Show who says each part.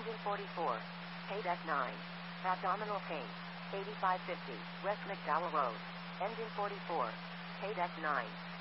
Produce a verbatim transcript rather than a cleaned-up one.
Speaker 1: Engine forty-four. K-Deck nine. Abdominal pain. eighty-five fifty. West McDowell Road. Engine forty-four. K-Deck nine.